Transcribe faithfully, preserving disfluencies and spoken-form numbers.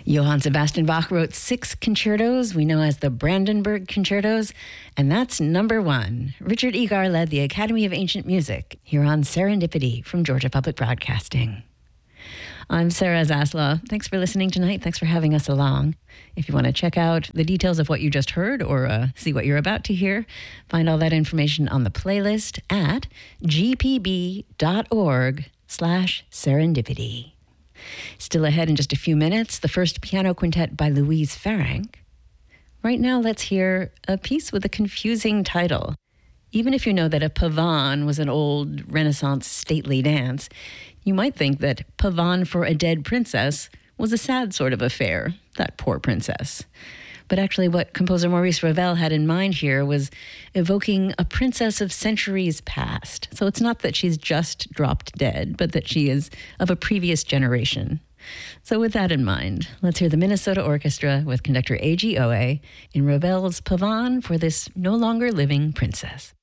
Johann Sebastian Bach wrote six concertos we know as the Brandenburg Concertos, and that's number one. Richard Egar led the Academy of Ancient Music here on Serendipity from Georgia Public Broadcasting. I'm Sarah Zaslav. Thanks for listening tonight. Thanks for having us along. If you want to check out the details of what you just heard or uh, see what you're about to hear, find all that information on the playlist at gpb.org slash serendipity. Still ahead in just a few minutes, the first piano quintet by Louise Farrenc. Right now, let's hear a piece with a confusing title. Even if you know that a pavane was an old Renaissance stately dance, you might think that Pavane for a Dead Princess was a sad sort of affair, that poor princess. But actually what composer Maurice Ravel had in mind here was evoking a princess of centuries past. So it's not that she's just dropped dead, but that she is of a previous generation. So with that in mind, let's hear the Minnesota Orchestra with conductor A G Owe in Ravel's Pavane for this no longer living princess.